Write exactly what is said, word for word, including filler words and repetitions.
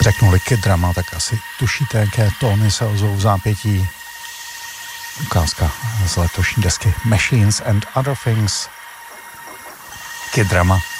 Řeknu-li Kid Drama, tak asi tušíte, jaké tóny se ozvou v zápětí. Ukázka z letošní desky Machines and Other Things. Kid Drama.